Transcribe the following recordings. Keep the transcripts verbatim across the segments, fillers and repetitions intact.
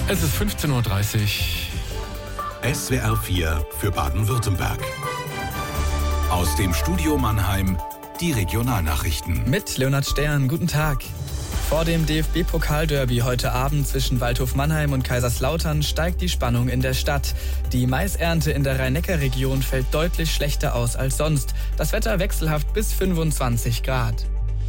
Es ist fünfzehn Uhr dreißig. S W R vier für Baden-Württemberg. Aus dem Studio Mannheim die Regionalnachrichten. Mit Leonhard Stern, guten Tag. Vor dem D F B-Pokalderby heute Abend zwischen Waldhof Mannheim und Kaiserslautern steigt die Spannung in der Stadt. Die Maisernte in der Rhein-Neckar-Region fällt deutlich schlechter aus als sonst. Das Wetter wechselhaft bis fünfundzwanzig Grad.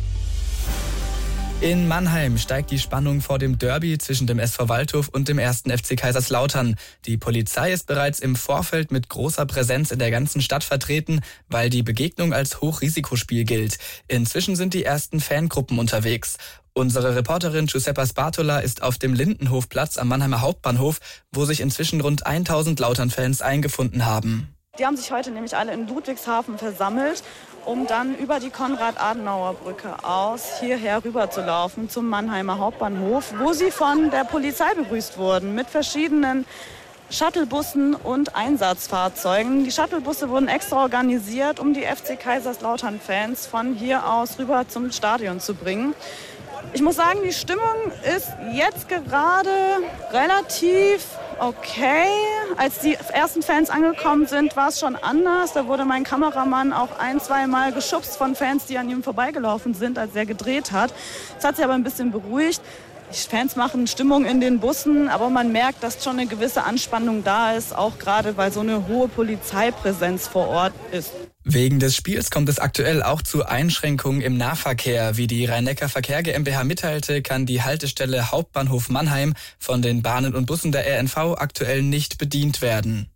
In Mannheim steigt die Spannung vor dem Derby zwischen dem S V Waldhof und dem ersten F C Kaiserslautern. Die Polizei ist bereits im Vorfeld mit großer Präsenz in der ganzen Stadt vertreten, weil die Begegnung als Hochrisikospiel gilt. Inzwischen sind die ersten Fangruppen unterwegs. Unsere Reporterin Giuseppa Spartola ist auf dem Lindenhofplatz am Mannheimer Hauptbahnhof, wo sich inzwischen rund tausend Lautern-Fans eingefunden haben. Die haben sich heute nämlich alle in Ludwigshafen versammelt, um dann über die Konrad-Adenauer-Brücke aus hierher rüber zu laufen zum Mannheimer Hauptbahnhof, wo sie von der Polizei begrüßt wurden mit verschiedenen Shuttlebussen und Einsatzfahrzeugen. Die Shuttlebusse wurden extra organisiert, um die F C Kaiserslautern-Fans von hier aus rüber zum Stadion zu bringen. Ich muss sagen, die Stimmung ist jetzt gerade relativ okay. Als die ersten Fans angekommen sind, war es schon anders. Da wurde mein Kameramann auch ein, zwei Mal geschubst von Fans, die an ihm vorbeigelaufen sind, als er gedreht hat. Es hat sich aber ein bisschen beruhigt. Die Fans machen Stimmung in den Bussen, aber man merkt, dass schon eine gewisse Anspannung da ist, auch gerade weil so eine hohe Polizeipräsenz vor Ort ist. Wegen des Spiels kommt es aktuell auch zu Einschränkungen im Nahverkehr. Wie die Rhein-Neckar Verkehr GmbH mitteilte, kann die Haltestelle Hauptbahnhof Mannheim von den Bahnen und Bussen der R N V aktuell nicht bedient werden.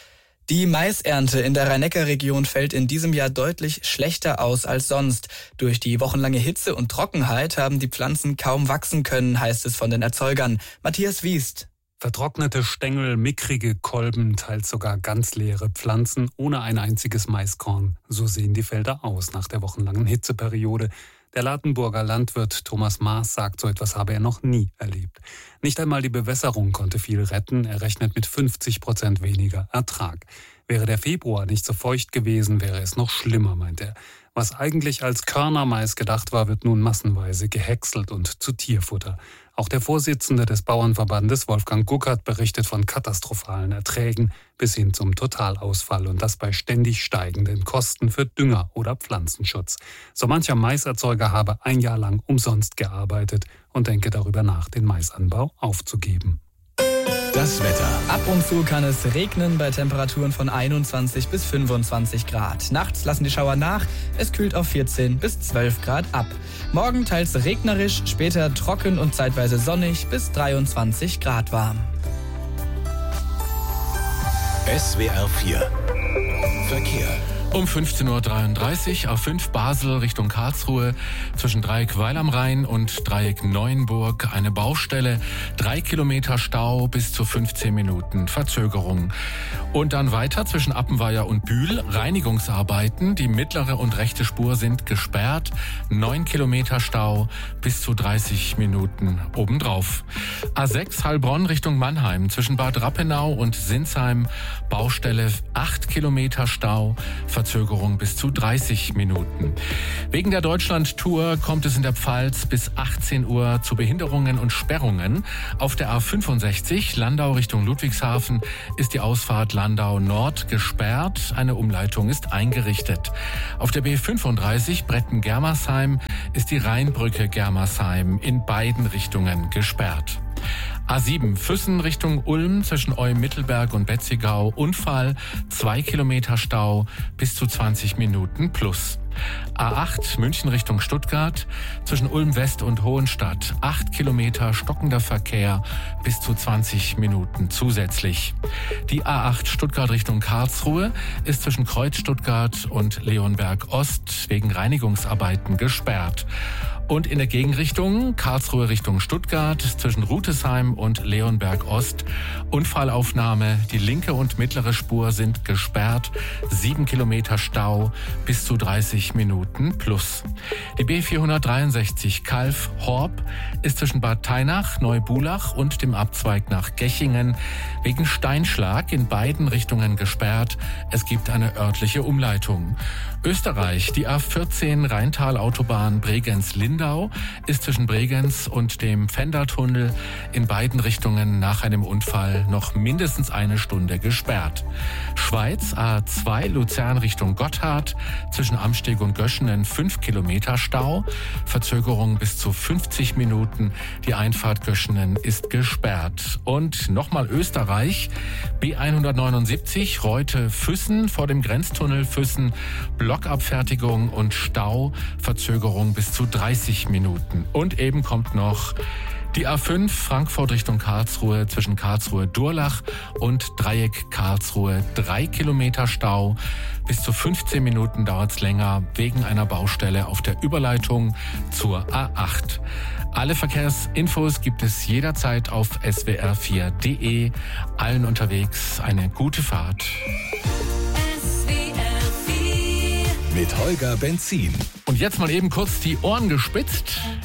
Die Maisernte in der Rhein-Neckar-Region fällt in diesem Jahr deutlich schlechter aus als sonst. Durch die wochenlange Hitze und Trockenheit haben die Pflanzen kaum wachsen können, heißt es von den Erzeugern. Matthias Wiest. Vertrocknete Stängel, mickrige Kolben, teils sogar ganz leere Pflanzen ohne ein einziges Maiskorn. So sehen die Felder aus nach der wochenlangen Hitzeperiode. Der Ladenburger Landwirt Thomas Maas sagt, so etwas habe er noch nie erlebt. Nicht einmal die Bewässerung konnte viel retten. Er rechnet mit fünfzig Prozent weniger Ertrag. Wäre der Februar nicht so feucht gewesen, wäre es noch schlimmer, meint er. Was eigentlich als Körnermais gedacht war, wird nun massenweise gehäckselt und zu Tierfutter. Auch der Vorsitzende des Bauernverbandes, Wolfgang Guckert, berichtet von katastrophalen Erträgen bis hin zum Totalausfall und das bei ständig steigenden Kosten für Dünger oder Pflanzenschutz. So mancher Maiserzeuger habe ein Jahr lang umsonst gearbeitet und denke darüber nach, den Maisanbau aufzugeben. Das Wetter. Ab und zu kann es regnen bei Temperaturen von einundzwanzig bis fünfundzwanzig Grad. Nachts lassen die Schauer nach, es kühlt auf vierzehn bis zwölf Grad ab. Morgen teils regnerisch, später trocken und zeitweise sonnig bis dreiundzwanzig Grad warm. S W R vier Verkehr. Um fünfzehn Uhr dreiunddreißig auf fünf Basel Richtung Karlsruhe zwischen Dreieck Weil am Rhein und Dreieck Neuenburg eine Baustelle, drei Kilometer Stau bis zu fünfzehn Minuten Verzögerung. Und dann weiter zwischen Appenweier und Bühl Reinigungsarbeiten, die mittlere und rechte Spur sind gesperrt, neun Kilometer Stau bis zu dreißig Minuten obendrauf. A sechs Heilbronn Richtung Mannheim zwischen Bad Rappenau und Sinsheim Baustelle, acht Kilometer Stau, Verzögerung bis zu dreißig Minuten. Wegen der Deutschland-Tour kommt es in der Pfalz bis achtzehn Uhr zu Behinderungen und Sperrungen. Auf der A fünfundsechzig Landau Richtung Ludwigshafen ist die Ausfahrt Landau Nord gesperrt. Eine Umleitung ist eingerichtet. Auf der B fünfunddreißig Bretten-Germersheim ist die Rheinbrücke Germersheim in beiden Richtungen gesperrt. A sieben Füssen Richtung Ulm zwischen Olm-Mittelberg und Betzigau Unfall, zwei Kilometer Stau bis zu zwanzig Minuten plus. A acht München Richtung Stuttgart zwischen Ulm West und Hohenstadt, acht Kilometer stockender Verkehr bis zu zwanzig Minuten zusätzlich. Die A acht Stuttgart Richtung Karlsruhe ist zwischen Kreuz Stuttgart und Leonberg Ost wegen Reinigungsarbeiten gesperrt. Und in der Gegenrichtung Karlsruhe Richtung Stuttgart zwischen Rutesheim und Leonberg Ost Unfallaufnahme. Die linke und mittlere Spur sind gesperrt. Sieben Kilometer Stau bis zu dreißig Minuten plus. Die B vierhundertdreiundsechzig Kalf-Horb ist zwischen Bad Tainach, Neubulach und dem Abzweig nach Gechingen wegen Steinschlag in beiden Richtungen gesperrt. Es gibt eine örtliche Umleitung. Österreich, die A vierzehn Rheintalautobahn Bregenz-Lindau Lindau ist zwischen Bregenz und dem Pfändertunnel in beiden Richtungen nach einem Unfall noch mindestens eine Stunde gesperrt. Schweiz A zwei Luzern Richtung Gotthard zwischen Amsteg und Göschenen fünf Kilometer Stau, Verzögerung bis zu fünfzig Minuten. Die Einfahrt Göschenen ist gesperrt. Und nochmal Österreich, B hundertneunundsiebzig Reute-Füssen vor dem Grenztunnel Füssen, Blockabfertigung und Stau, Verzögerung bis zu dreißig Minuten. Und eben kommt noch die A fünf Frankfurt Richtung Karlsruhe zwischen Karlsruhe-Durlach und Dreieck Karlsruhe. Drei Kilometer Stau. Bis zu fünfzehn Minuten dauert es länger wegen einer Baustelle auf der Überleitung zur A acht. Alle Verkehrsinfos gibt es jederzeit auf S W R vier Punkt de. Allen unterwegs eine gute Fahrt. S W R vier mit Holger Benzin. Und jetzt mal eben kurz die Ohren gespitzt.